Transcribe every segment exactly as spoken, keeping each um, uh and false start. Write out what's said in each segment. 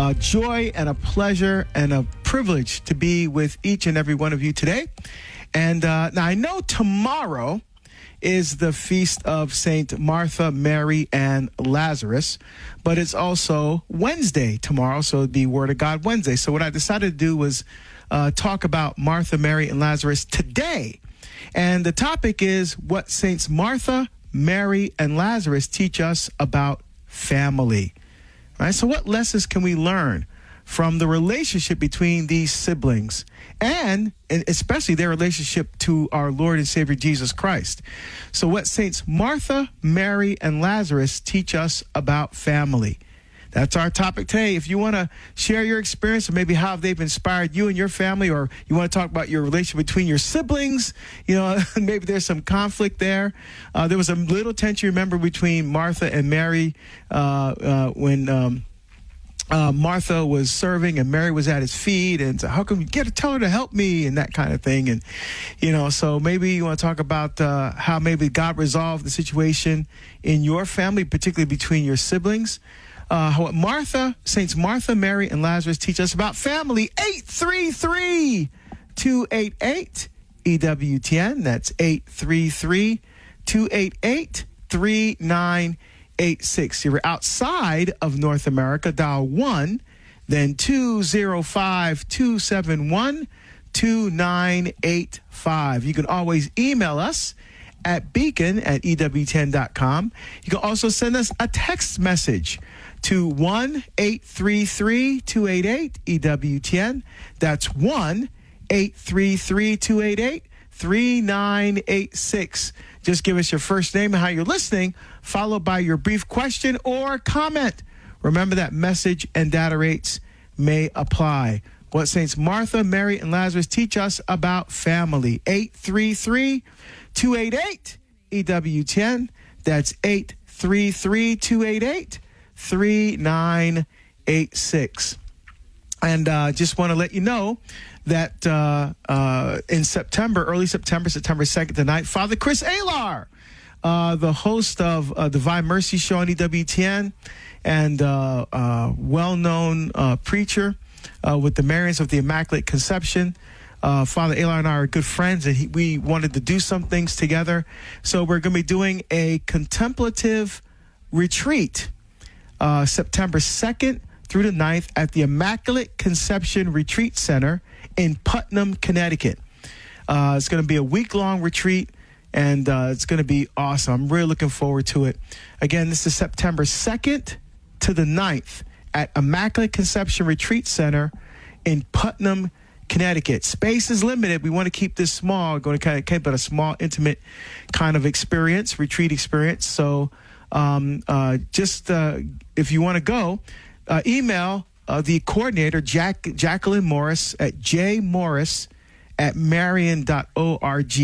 A joy and a pleasure and a privilege to be with each and every one of you today. And uh, now I know tomorrow is the feast of Saint Martha, Mary, and Lazarus, but it's also Wednesday tomorrow, so it'd be Word of God Wednesday. So what I decided to do was uh, talk about Martha, Mary, and Lazarus today. And the topic is what Saints Martha, Mary, and Lazarus teach us about family. Right? So what lessons can we learn from the relationship between these siblings and, and especially their relationship to our Lord and Savior Jesus Christ? So what Saints Martha, Mary, and Lazarus teach us about family. That's our topic today. If you want to share your experience or maybe how they've inspired you and your family, or you want to talk about your relationship between your siblings, you know, maybe there's some conflict there. Uh, there was a little tension, remember, between Martha and Mary uh, uh, when um, uh, Martha was serving and Mary was at his feet, and so how come you get to tell her to help me and that kind of thing. And, you know, so maybe you want to talk about uh, how maybe God resolved the situation in your family, particularly between your siblings. Uh, what Martha, Saints Martha, Mary, and Lazarus teach us about family. eight three three, two eight eight, E W T N. That's eight three three, two eight eight, three nine eight six. If you're outside of North America, dial one, then two zero five, two seven one, two nine eight five. You can always email us at beacon at E W ten dot com. You can also send us a text message to one eight three three, two eight eight, E W T N. That's one eight three three, two eight eight, three nine eight six. Just give us your first name and how you're listening, followed by your brief question or comment. Remember that message and data rates may apply. What Saints Martha, Mary, and Lazarus teach us about family. eight three three, two eight eight, E W T N. That's eight three three, two eight eight, three nine eight six. And uh, just want to let you know that uh, uh, in September, early September, September second tonight, Father Chris Alar, uh, the host of uh, Divine Mercy Show on E W T N and uh, uh, well-known uh, preacher uh, with the Marians of the Immaculate Conception. Uh, Father Alar and I are good friends, and he, we wanted to do some things together. So we're going to be doing a contemplative retreat Uh, September second through the ninth at the Immaculate Conception Retreat Center in Putnam, Connecticut. Uh, it's going to be a week-long retreat, and uh, it's going to be awesome. I'm really looking forward to it. Again, this is September second to the ninth at Immaculate Conception Retreat Center in Putnam, Connecticut. Space is limited. We want to keep this small. We're going to kind of keep it a small, intimate kind of experience, retreat experience. So Um, uh, just uh, if you want to go, uh, email uh, the coordinator, Jack, Jacqueline Morris, at jmorris at marian dot org.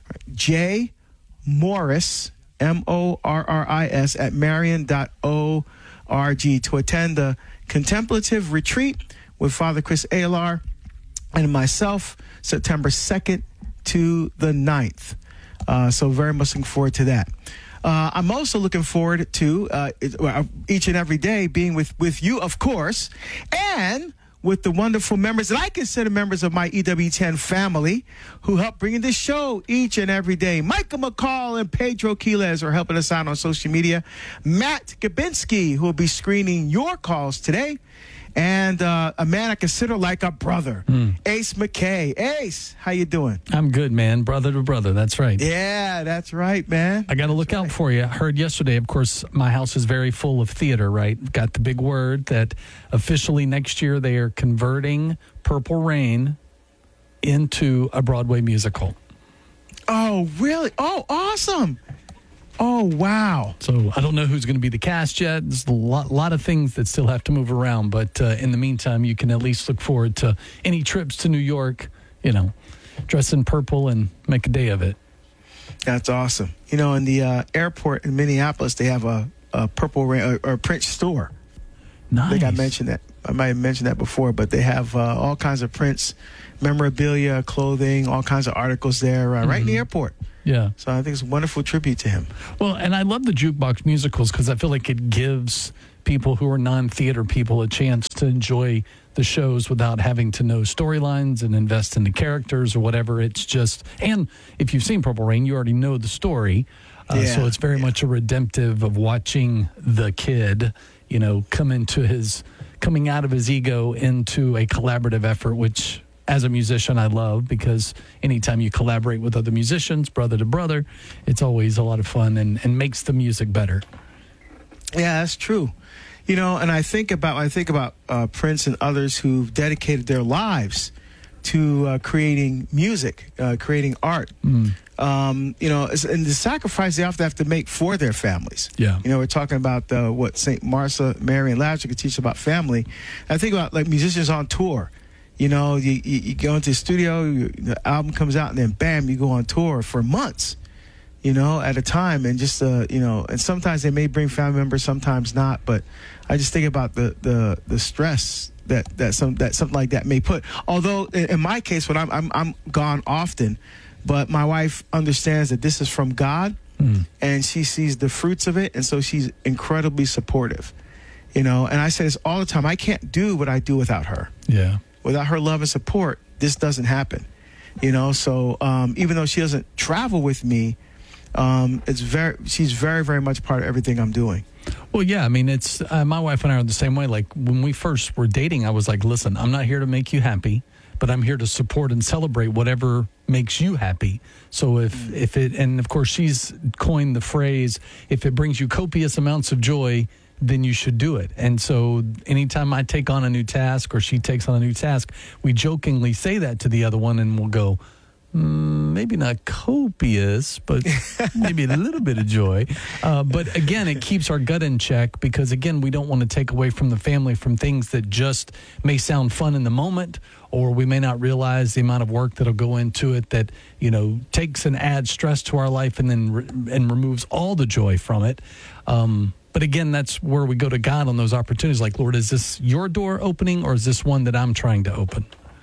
J Morris, M O R R I S, at marian dot org to attend the contemplative retreat with Father Chris Alar and myself, September second to the ninth. Uh, so very much looking forward to that. Uh, I'm also looking forward to uh, each and every day being with, with you, of course, and with the wonderful members that I consider members of my E W ten family who help bring in this show each and every day. Michael McCall and Pedro Quiles are helping us out on social media. Matt Gabinski, who will be screening your calls today. And uh, a man I consider like a brother, mm. Ace McKay. Ace, how you doing? I'm good, man. Brother to brother. That's right. Yeah, that's right, man. I got to look that's out right. for you. I heard yesterday, of course, my house is very full of theater, right? Got the big word that officially next year they are converting Purple Rain into a Broadway musical. Oh, really? Oh, awesome. Oh, wow. So I don't know who's going to be the cast yet. There's a lot, lot of things that still have to move around. But uh, in the meantime, you can at least look forward to any trips to New York, you know, dress in purple and make a day of it. That's awesome. You know, in the uh, airport in Minneapolis, they have a, a Purple Rain, or, or Prince store. Nice. I think I mentioned that. I might have mentioned that before, but they have uh, all kinds of Prince memorabilia, clothing, all kinds of articles there uh, mm-hmm. right in the airport. Yeah. So I think it's a wonderful tribute to him. Well, and I love the jukebox musicals because I feel like it gives people who are non-theater people a chance to enjoy the shows without having to know storylines and invest in the characters or whatever. It's just, and if you've seen Purple Rain, you already know the story. Uh, Yeah, so it's very yeah. much a redemptive of watching the kid, you know, come into his, coming out of his ego into a collaborative effort, which as a musician I love, because anytime you collaborate with other musicians, brother to brother, it's always a lot of fun and, and makes the music better. Yeah, that's true. You know, and I think about I think about uh, Prince and others who've dedicated their lives to uh, creating music, uh, creating art. Mm. Um, you know, it's- and the sacrifice they often have to make for their families. Yeah. You know, we're talking about uh, what Saint Martha, Mary, and Lazarus could teach about family. I think about like musicians on tour. You know, you, you, you go into the studio, you, the album comes out, and then bam, you go on tour for months. You know, at a time, and just uh, you know, and sometimes they may bring family members, sometimes not. But I just think about the the the stress that that some that something like that may put. Although in, in my case, when I'm I'm I'm gone often, but my wife understands that this is from God, Mm. and she sees the fruits of it, and so she's incredibly supportive. You know, and I say this all the time: I can't do what I do without her. Yeah. Without her love and support, this doesn't happen. You know, so um, even though she doesn't travel with me. Um, it's very, she's very, very much part of everything I'm doing. Well, yeah, I mean, it's uh, my wife and I are the same way. Like when we first were dating, I was like, listen, I'm not here to make you happy, but I'm here to support and celebrate whatever makes you happy. So if, mm. if it, and of course she's coined the phrase, if it brings you copious amounts of joy, then you should do it. And so anytime I take on a new task or she takes on a new task, we jokingly say that to the other one and we'll go, Mm, maybe not copious, but maybe a little bit of joy. Uh, but again, it keeps our gut in check because, again, we don't want to take away from the family from things that just may sound fun in the moment, or we may not realize the amount of work that'll go into it that, you know, takes and adds stress to our life and then re- and removes all the joy from it. Um, but again, that's where we go to God on those opportunities. Like, Lord, is this your door opening or is this one that I'm trying to open?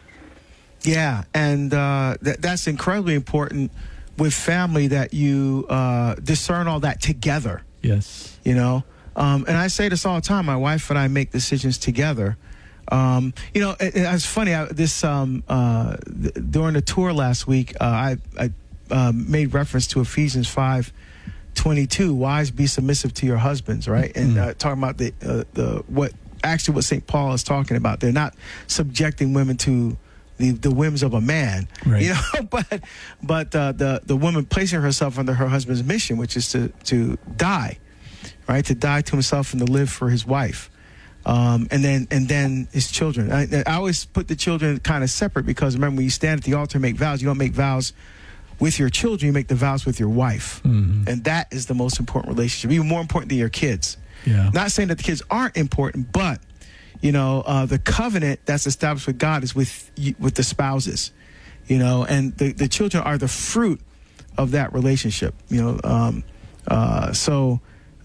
Yeah, and uh, th- that's incredibly important with family that you uh, discern all that together. Yes. You know, um, and I say this all the time. My wife and I make decisions together. Um, you know, it, it's funny. I, this um, uh, th- during the tour last week, uh, I, I uh, made reference to Ephesians five twenty-two. Wives, be submissive to your husbands, right? And uh, talking about the uh, the what actually what Saint Paul is talking about. They're not subjecting women to The, the whims of a man, right. you know, but but uh, the the woman placing herself under her husband's mission, which is to to die, right, to die to himself and to live for his wife, um, and then and then his children. I, I always put the children kind of separate because remember when you stand at the altar and make vows, you don't make vows with your children, you make the vows with your wife, mm-hmm. and that is the most important relationship, even more important than your kids. Yeah. Not saying that the kids aren't important, but you know, uh, the covenant that's established with God is with with the spouses, you know, and the, the children are the fruit of that relationship, you know. Um, uh, so,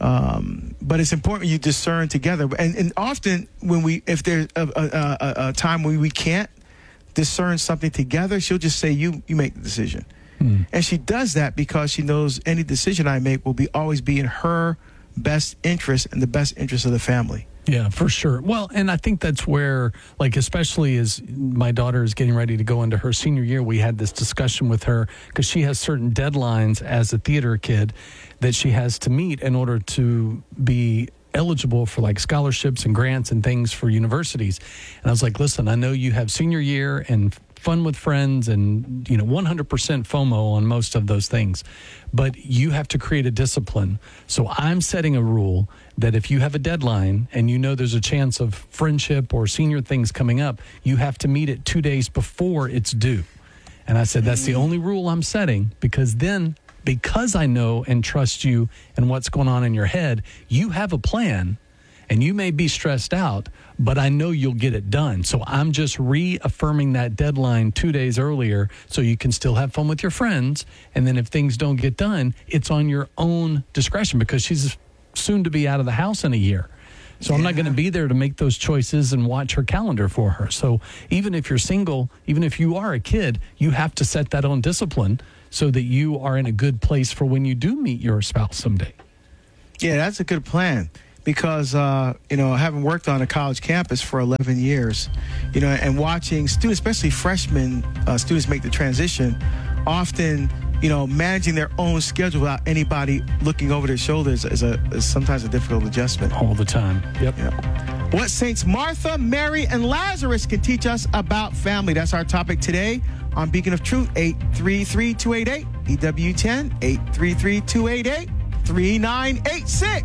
um, but it's important you discern together. And, and often when we, if there's a, a, a, a time when we can't discern something together, she'll just say, you, you make the decision. Hmm. And she does that because she knows any decision I make will be always be in her best interest and the best interest of the family. Yeah, for sure. Well, and I think that's where, like, especially as my daughter is getting ready to go into her senior year, we had this discussion with her because she has certain deadlines as a theater kid that she has to meet in order to be eligible for like scholarships and grants and things for universities. And I was like, listen, I know you have senior year and fun with friends and, you know, one hundred percent FOMO on most of those things, but you have to create a discipline. So I'm setting a rule that if you have a deadline and you know there's a chance of friendship or senior things coming up, you have to meet it two days before it's due. And I said, that's the only rule I'm setting because then, because I know and trust you and what's going on in your head, you have a plan and you may be stressed out, but I know you'll get it done. So I'm just reaffirming that deadline two days earlier so you can still have fun with your friends. And then if things don't get done, it's on your own discretion because she's soon to be out of the house in a year. So yeah. I'm not going to be there to make those choices and watch her calendar for her. So even if you're single, even if you are a kid, you have to set that own discipline so that you are in a good place for when you do meet your spouse someday. Yeah, that's a good plan. because, uh, you know, having worked on a college campus for eleven years, you know, and watching students, especially freshmen uh, students, make the transition, often, you know, managing their own schedule without anybody looking over their shoulders is, a, is sometimes a difficult adjustment. All the time. Yep. Yeah. What Saints Martha, Mary, and Lazarus can teach us about family. That's our topic today on Beacon of Truth, eight three three, two eight eight, E W ten, eight three three, two eight eight, three nine eight six.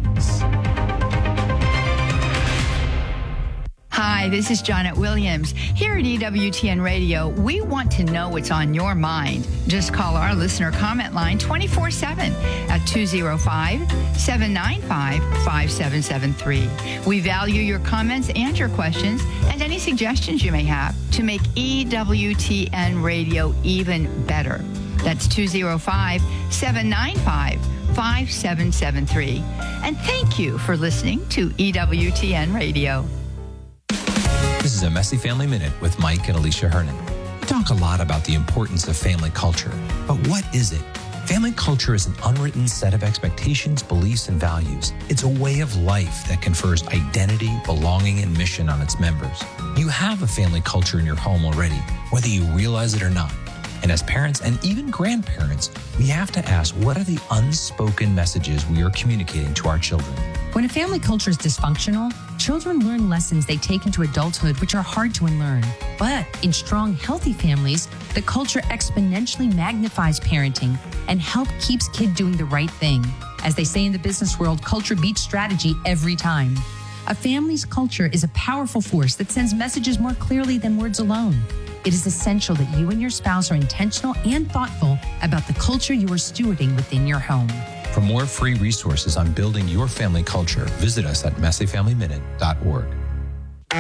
Hi, this is Janet Williams. Here at E W T N Radio, we want to know what's on your mind. Just call our listener comment line twenty-four seven at two oh five, seven nine five, five seven seven three. We value your comments and your questions and any suggestions you may have to make E W T N Radio even better. That's two oh five, seven nine five, five seven seven three. And thank you for listening to E W T N Radio. This is a Messy Family Minute with Mike and Alicia Hernan. We talk a lot about the importance of family culture, but what is it? Family culture is an unwritten set of expectations, beliefs, and values. It's a way of life that confers identity, belonging, and mission on its members. You have a family culture in your home already, whether you realize it or not. And as parents and even grandparents, we have to ask, what are the unspoken messages we are communicating to our children? When a family culture is dysfunctional, children learn lessons they take into adulthood which are hard to unlearn. But in strong, healthy families, the culture exponentially magnifies parenting and help keeps kid doing the right thing. As they say in the business world, culture beats strategy every time. A family's culture is a powerful force that sends messages more clearly than words alone. It is essential that you and your spouse are intentional and thoughtful about the culture you are stewarding within your home. For more free resources on building your family culture, visit us at messy family minute dot org.